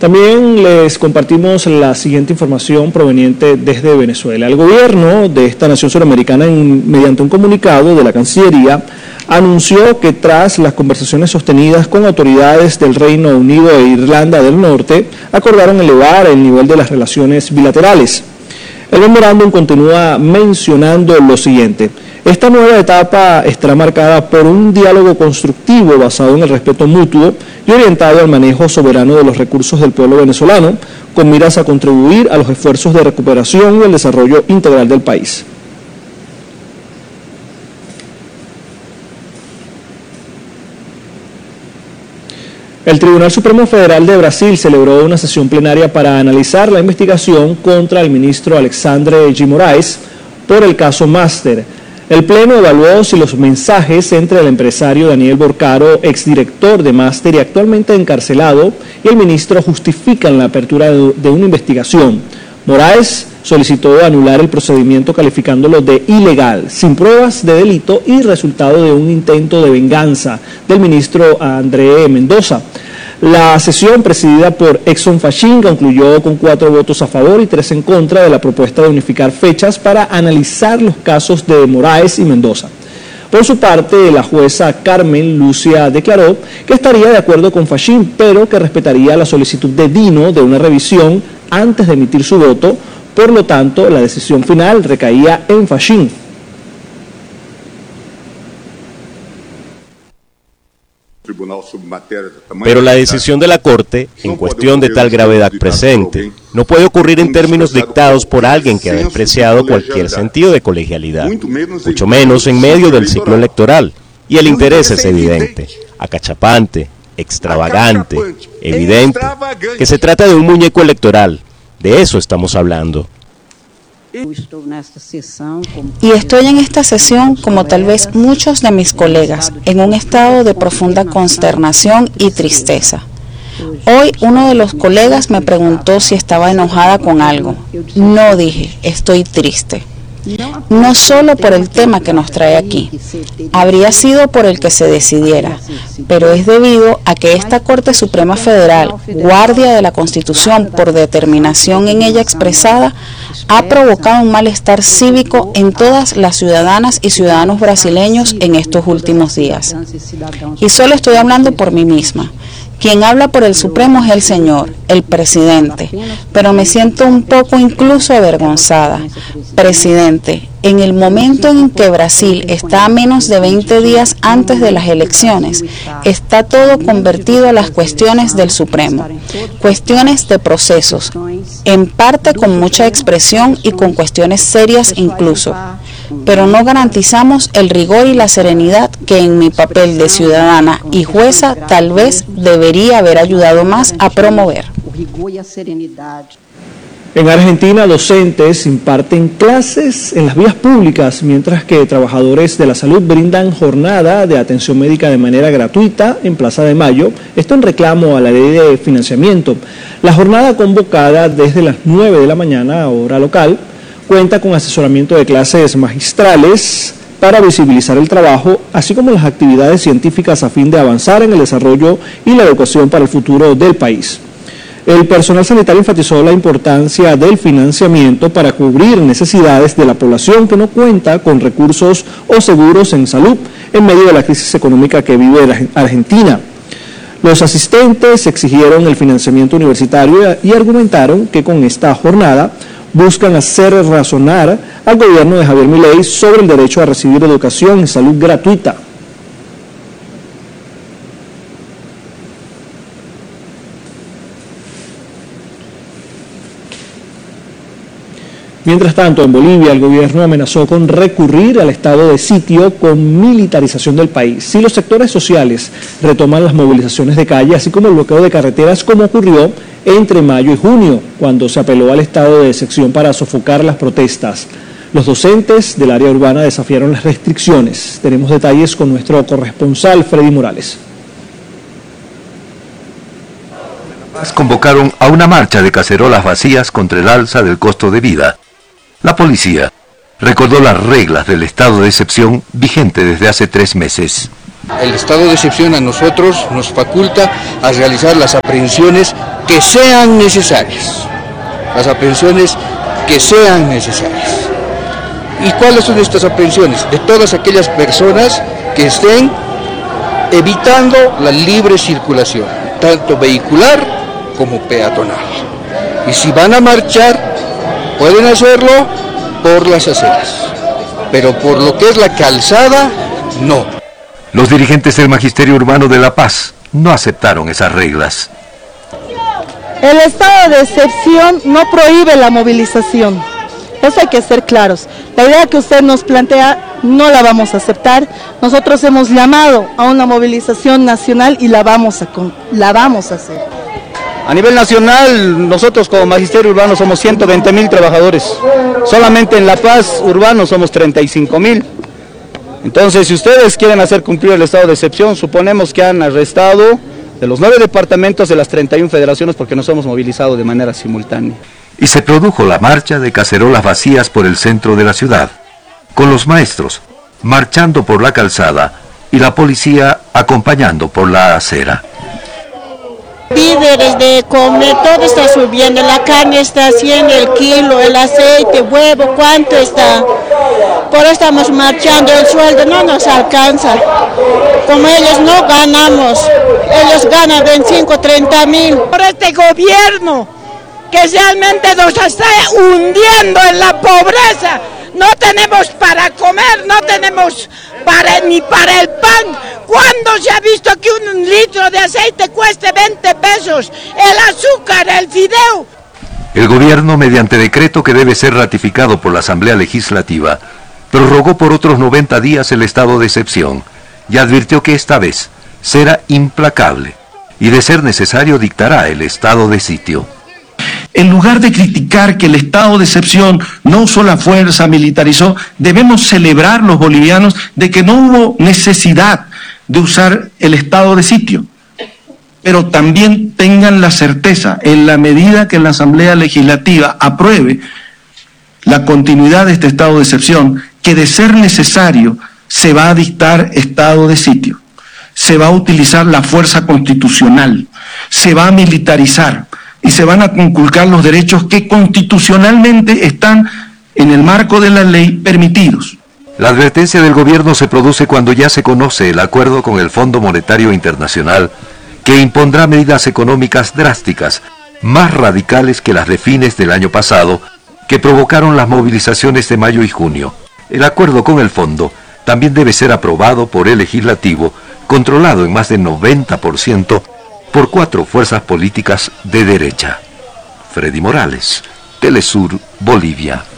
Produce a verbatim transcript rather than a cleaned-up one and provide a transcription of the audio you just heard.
También les compartimos la siguiente información proveniente desde Venezuela. El gobierno de esta nación suramericana, en, mediante un comunicado de la Cancillería, anunció que tras las conversaciones sostenidas con autoridades del Reino Unido e Irlanda del Norte, acordaron elevar el nivel de las relaciones bilaterales. El memorándum continúa mencionando lo siguiente: esta nueva etapa estará marcada por un diálogo constructivo basado en el respeto mutuo y orientado al manejo soberano de los recursos del pueblo venezolano, con miras a contribuir a los esfuerzos de recuperación y el desarrollo integral del país. El Tribunal Supremo Federal de Brasil celebró una sesión plenaria para analizar la investigación contra el ministro Alexandre de Moraes por el caso Master. El Pleno evaluó si los mensajes entre el empresario Daniel Borcaro, exdirector de Master y actualmente encarcelado, y el ministro justifican la apertura de una investigación. Moraes solicitó anular el procedimiento calificándolo de ilegal, sin pruebas de delito y resultado de un intento de venganza del ministro André Mendoza. La sesión, presidida por Edson Fachin, concluyó con cuatro votos a favor y tres en contra de la propuesta de unificar fechas para analizar los casos de Moraes y Mendoza. Por su parte, la jueza Carmen Lucia declaró que estaría de acuerdo con Fachin, pero que respetaría la solicitud de Dino de una revisión antes de emitir su voto. Por lo tanto, la decisión final recaía en Fachin. Pero la decisión de la Corte, en cuestión de tal gravedad presente, no puede ocurrir en términos dictados por alguien que ha despreciado cualquier sentido de colegialidad, mucho menos en medio del ciclo electoral. Y el interés es evidente, acachapante, extravagante, evidente, que se trata de un muñeco electoral. De eso estamos hablando. Y estoy en esta sesión, como tal vez muchos de mis colegas, en un estado de profunda consternación y tristeza. Hoy uno de los colegas me preguntó si estaba enojada con algo. No, dije, estoy triste. No solo por el tema que nos trae aquí, habría sido por el que se decidiera, pero es debido a que esta Corte Suprema Federal, guardia de la Constitución por determinación en ella expresada, ha provocado un malestar cívico en todas las ciudadanas y ciudadanos brasileños en estos últimos días. Y solo estoy hablando por mí misma. Quien habla por el Supremo es el señor, el presidente, pero me siento un poco incluso avergonzada. Presidente, en el momento en que Brasil está a menos de veinte días antes de las elecciones, está todo convertido a las cuestiones del Supremo, cuestiones de procesos, en parte con mucha expresión y con cuestiones serias incluso, pero no garantizamos el rigor y la serenidad que en mi papel de ciudadana y jueza tal vez debería haber ayudado más a promover. En Argentina, docentes imparten clases en las vías públicas, mientras que trabajadores de la salud brindan jornada de atención médica de manera gratuita en Plaza de Mayo, esto en reclamo a la ley de financiamiento. La jornada, convocada desde las nueve de la mañana, hora local, cuenta con asesoramiento de clases magistrales para visibilizar el trabajo, así como las actividades científicas a fin de avanzar en el desarrollo y la educación para el futuro del país. El personal sanitario enfatizó la importancia del financiamiento para cubrir necesidades de la población que no cuenta con recursos o seguros en salud en medio de la crisis económica que vive Argentina. Los asistentes exigieron el financiamiento universitario y argumentaron que con esta jornada buscan hacer razonar al gobierno de Javier Milei sobre el derecho a recibir educación y salud gratuita. Mientras tanto, en Bolivia, el gobierno amenazó con recurrir al estado de sitio con militarización del país si los sectores sociales retoman las movilizaciones de calle, así como el bloqueo de carreteras, como ocurrió entre mayo y junio, cuando se apeló al estado de excepción para sofocar las protestas. Los docentes del área urbana desafiaron las restricciones. Tenemos detalles con nuestro corresponsal, Freddy Morales. Convocaron a una marcha de cacerolas vacías contra el alza del costo de vida. La policía recordó las reglas del estado de excepción vigente desde hace tres meses. El estado de excepción a nosotros nos faculta a realizar las aprehensiones que sean necesarias, las aprehensiones que sean necesarias. ¿Y cuáles son estas aprehensiones? De todas aquellas personas que estén evitando la libre circulación, tanto vehicular como peatonal. Y si van a marchar, pueden hacerlo por las aceras, pero por lo que es la calzada, no. Los dirigentes del Magisterio Urbano de La Paz no aceptaron esas reglas. El estado de excepción no prohíbe la movilización. Eso hay que ser claros. La idea que usted nos plantea no la vamos a aceptar. Nosotros hemos llamado a una movilización nacional y la vamos a, la vamos a hacer. A nivel nacional, nosotros como Magisterio Urbano somos ciento veinte mil trabajadores. Solamente en La Paz Urbano somos treinta y cinco mil. Entonces, si ustedes quieren hacer cumplir el estado de excepción, suponemos que han arrestado de los nueve departamentos de las treinta y una federaciones porque nos hemos movilizado de manera simultánea. Y se produjo la marcha de cacerolas vacías por el centro de la ciudad, con los maestros marchando por la calzada y la policía acompañando por la acera. Víveres de comer, todo está subiendo, la carne está haciendo el kilo, el aceite, huevo, ¿cuánto está? Por eso estamos marchando, el sueldo no nos alcanza. Como ellos no ganamos, ellos ganan veinticinco, treinta mil. Por este gobierno que realmente nos está hundiendo en la pobreza, no tenemos para comer, no tenemos para, ni para el pan. ¿Cuándo se ha visto que un litro de aceite cueste veinte pesos? El azúcar, el fideo. El gobierno, mediante decreto que debe ser ratificado por la Asamblea Legislativa, prorrogó por otros noventa días el estado de excepción y advirtió que esta vez será implacable y de ser necesario dictará el estado de sitio. En lugar de criticar que el estado de excepción no usó la fuerza, militarizó, debemos celebrar los bolivianos de que no hubo necesidad de usar el estado de sitio. Pero también tengan la certeza, en la medida que la Asamblea Legislativa apruebe la continuidad de este estado de excepción, que de ser necesario se va a dictar estado de sitio, se va a utilizar la fuerza constitucional, se va a militarizar y se van a conculcar los derechos que constitucionalmente están en el marco de la ley permitidos. La advertencia del gobierno se produce cuando ya se conoce el acuerdo con el Fondo Monetario Internacional que impondrá medidas económicas drásticas, más radicales que las de fines del año pasado, que provocaron las movilizaciones de mayo y junio. El acuerdo con el fondo también debe ser aprobado por el legislativo, controlado en más del noventa por ciento por cuatro fuerzas políticas de derecha. Freddy Morales, Telesur, Bolivia.